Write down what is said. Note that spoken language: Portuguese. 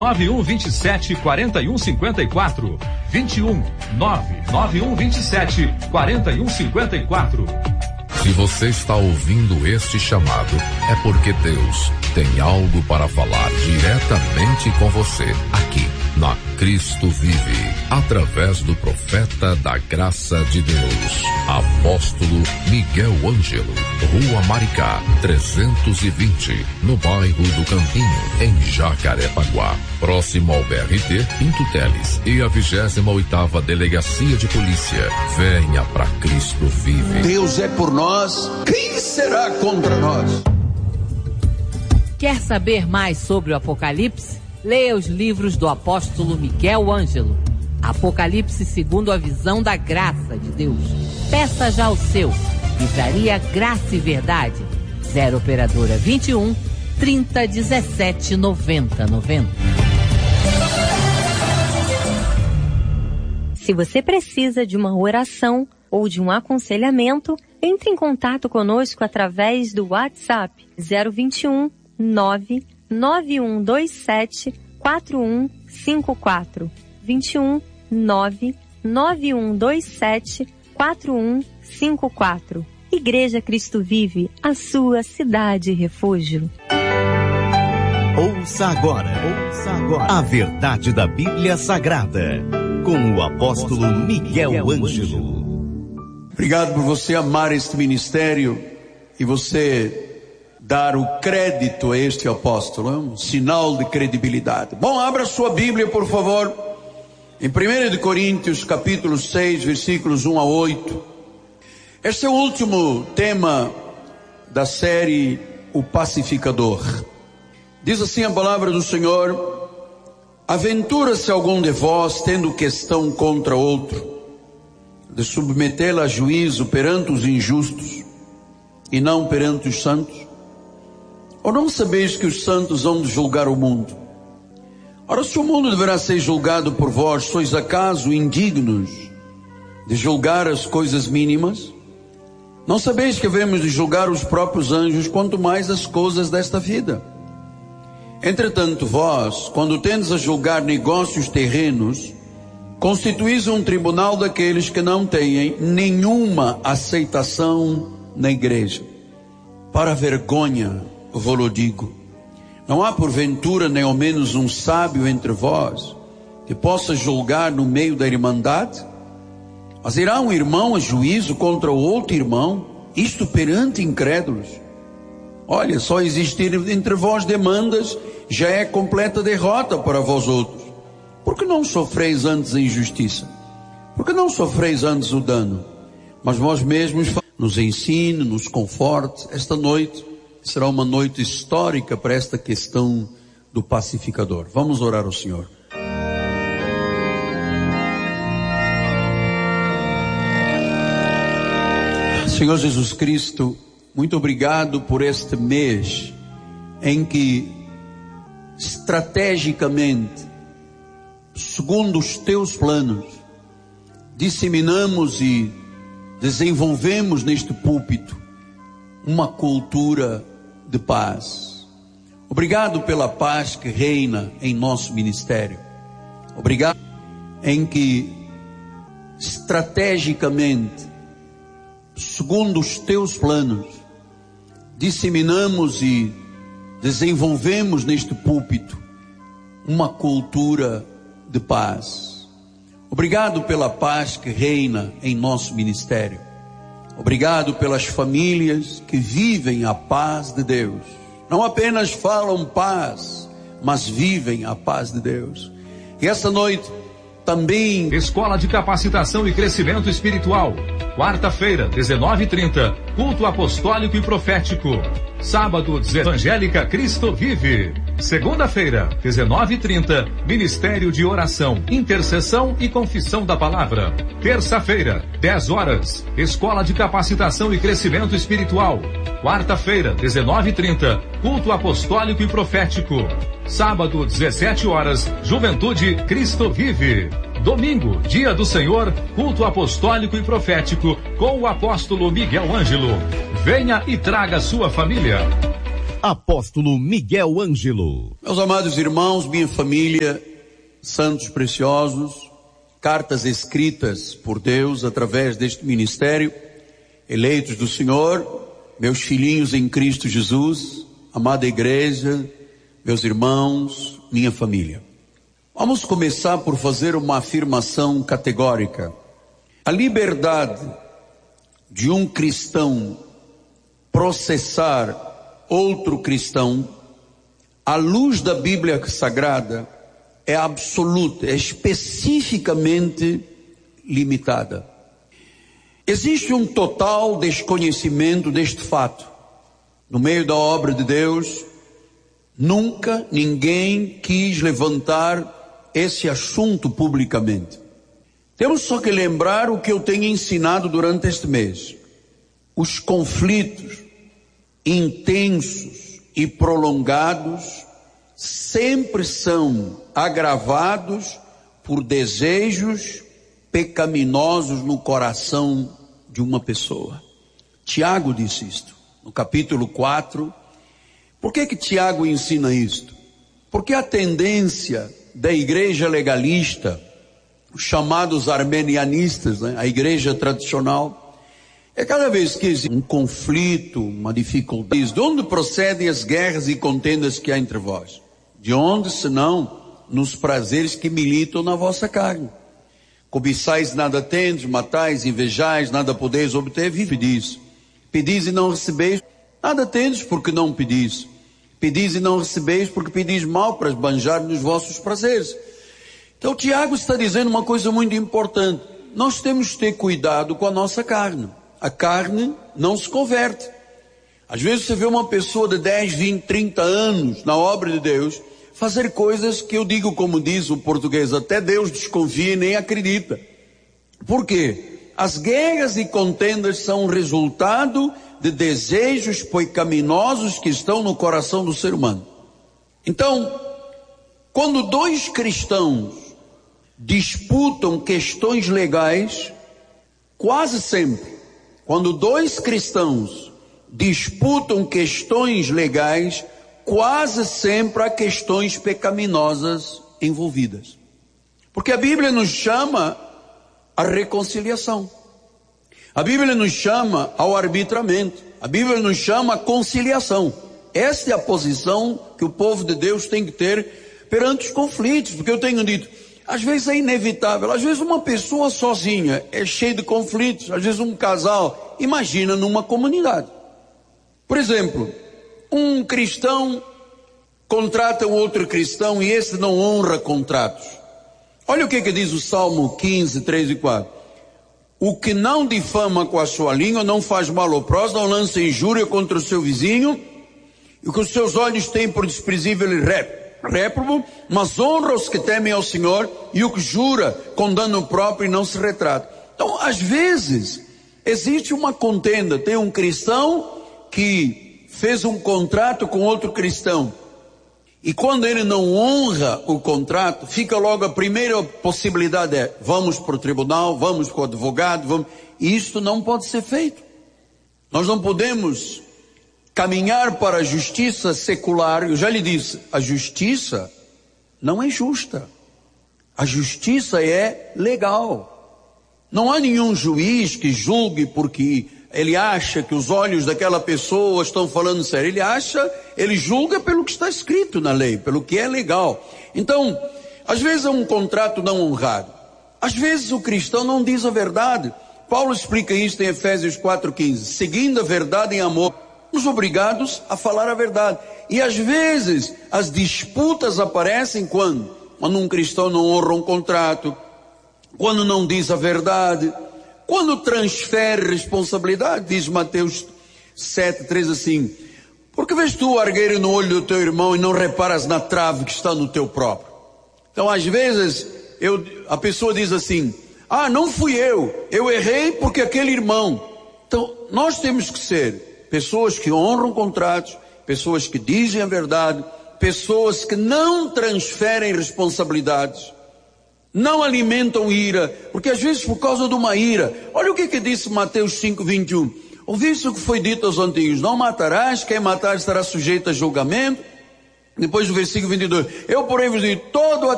9127-4154. 21-99127-4154. Se você está ouvindo este chamado, é porque Deus tem algo para falar diretamente com você, aqui na Cristo Vive, através do profeta da graça de Deus, apóstolo Miguel Ângelo, Rua Maricá, 320, no bairro do Campinho, em Jacarepaguá, próximo ao BRT, Pinto Teles e a 28ª Delegacia de Polícia. Venha pra Cristo Vive. Deus é por nós, quem será contra nós? Quer saber mais sobre o Apocalipse? Leia os livros do apóstolo Miguel Ângelo. Apocalipse segundo a visão da graça de Deus. Peça já o seu. Livraria Graça e Verdade. 0 operadora 21 30 17 90 90. Se você precisa de uma oração ou de um aconselhamento, entre em contato conosco através do WhatsApp 021 99127 4154. 21 99127 4154. Igreja Cristo Vive, a sua cidade refúgio. Ouça agora a verdade da Bíblia Sagrada, com o apóstolo Miguel Ângelo. Obrigado por você amar este ministério e você dar o crédito a este apóstolo, é um sinal de credibilidade. Bom, abra sua Bíblia, por favor, em 1 Coríntios, capítulo 6, versículos 1 a 8. Este é o último tema da série O Pacificador. Diz assim a palavra do Senhor: aventura-se algum de vós, tendo questão contra outro, de submetê-la a juízo perante os injustos e não perante os santos? Ou não sabeis que os santos hão de julgar o mundo? Ora, se o mundo deverá ser julgado por vós, sois acaso indignos de julgar as coisas mínimas? Não sabeis que havemos de julgar os próprios anjos, quanto mais as coisas desta vida? Entretanto, vós, quando tendes a julgar negócios terrenos, constituís um tribunal daqueles que não têm nenhuma aceitação na igreja. Para a vergonha vou-lo digo, não há porventura nem ao menos um sábio entre vós que possa julgar no meio da irmandade? Mas irá um irmão a juízo contra o outro irmão, isto perante incrédulos? Olha, só existir entre vós demandas já é completa derrota para vós outros. Por que não sofreis antes a injustiça? Por que não sofreis antes o dano? Mas vós mesmos nos ensine, nos conforte. Esta noite será uma noite histórica para esta questão do pacificador. Vamos orar ao Senhor. Senhor Jesus Cristo, muito obrigado por este mês em que estrategicamente, segundo os teus planos, disseminamos e desenvolvemos neste púlpito uma cultura de paz. Obrigado pela paz que reina em nosso ministério. Obrigado em que estrategicamente, segundo os teus planos, disseminamos e desenvolvemos neste púlpito uma cultura de paz. Obrigado pela paz que reina em nosso ministério. Obrigado pelas famílias que vivem a paz de Deus. Não apenas falam paz, mas vivem a paz de Deus. E essa noite também Escola de Capacitação e Crescimento Espiritual. Quarta-feira, 19h30, culto apostólico e profético. Sábado, Evangélica Cristo Vive. Segunda-feira, 19h30, Ministério de Oração, Intercessão e Confissão da Palavra. Terça-feira, 10h, Escola de Capacitação e Crescimento Espiritual. Quarta-feira, 19h30, culto apostólico e profético. Sábado, 17h, Juventude Cristo Vive. Domingo, Dia do Senhor, culto apostólico e profético com o apóstolo Miguel Ângelo. Venha e traga sua família. Apóstolo Miguel Ângelo. Meus amados irmãos, minha família, santos preciosos, cartas escritas por Deus através deste ministério, eleitos do Senhor, meus filhinhos em Cristo Jesus, amada igreja, meus irmãos, minha família. Vamos começar por fazer uma afirmação categórica. A liberdade de um cristão processar outro cristão, à luz da Bíblia Sagrada, é absoluta, é especificamente limitada. Existe um total desconhecimento deste fato. No meio da obra de Deus, nunca ninguém quis levantar esse assunto publicamente. Temos só que lembrar o que eu tenho ensinado durante este mês. Os conflitos intensos e prolongados sempre são agravados por desejos pecaminosos no coração de uma pessoa. Tiago disse isto, no capítulo 4. Por que Tiago ensina isto? Porque a tendência da igreja legalista, os chamados armenianistas, a igreja tradicional, é cada vez que existe um conflito, uma dificuldade, de onde procedem as guerras e contendas que há entre vós? De onde, senão, nos prazeres que militam na vossa carne? Cobiçais nada tendes, matais, invejais, nada podeis obter, pedis. Pedis e não recebeis, nada tendes porque não pedis. Pedis e não recebeis porque pedis mal para esbanjar nos vossos prazeres. Então Tiago está dizendo uma coisa muito importante. Nós temos que ter cuidado com a nossa carne. A carne não se converte. Às vezes você vê uma pessoa de 10, 20, 30 anos na obra de Deus fazer coisas que eu digo, como diz o português, até Deus desconfia e nem acredita. Por quê? As guerras e contendas são resultado de desejos pecaminosos que estão no coração do ser humano. Então, quando dois cristãos disputam questões legais, quase sempre, quando dois cristãos disputam questões legais, quase sempre há questões pecaminosas envolvidas. Porque a Bíblia nos chama à reconciliação. A Bíblia nos chama ao arbitramento. A Bíblia nos chama à conciliação. Esta é a posição que o povo de Deus tem que ter perante os conflitos. Porque eu tenho dito, às vezes é inevitável. Às vezes uma pessoa sozinha é cheia de conflitos. Às vezes um casal, imagina numa comunidade. Por exemplo, um cristão contrata um outro cristão e esse não honra contratos. Olha o que diz o Salmo 15, 3 e 4. O que não difama com a sua língua, não faz mal ao próximo, não lança injúria contra o seu vizinho, e o que os seus olhos têm por desprezível e réprobo, mas honra os que temem ao Senhor, e o que jura com dano próprio e não se retrata. Então, às vezes, existe uma contenda. Tem um cristão que fez um contrato com outro cristão, e quando ele não honra o contrato, fica logo a primeira possibilidade é, vamos para o tribunal, vamos para o advogado, e isto não pode ser feito. Nós não podemos caminhar para a justiça secular. Eu já lhe disse, a justiça não é justa. A justiça é legal. Não há nenhum juiz que julgue porque ele acha que os olhos daquela pessoa estão falando sério. Ele julga pelo que está escrito na lei, pelo que é legal. Então, às vezes é um contrato não honrado. Às vezes o cristão não diz a verdade. Paulo explica isso em Efésios 4,15. Seguindo a verdade em amor, somos obrigados a falar a verdade. E às vezes as disputas aparecem quando um cristão não honra um contrato, quando não diz a verdade, quando transfere responsabilidade. Diz Mateus 7,3 assim: porque vês tu o argueiro no olho do teu irmão e não reparas na trave que está no teu próprio? Então às vezes a pessoa diz assim, não fui eu errei porque aquele irmão. Então nós temos que ser pessoas que honram contratos, pessoas que dizem a verdade, pessoas que não transferem responsabilidades, não alimentam ira, porque às vezes por causa de uma ira, olha o que disse Mateus 5,21, Ouviste o que foi dito aos antigos: não matarás, quem matar estará sujeito a julgamento. Depois do versículo 22, eu porém vos digo, todo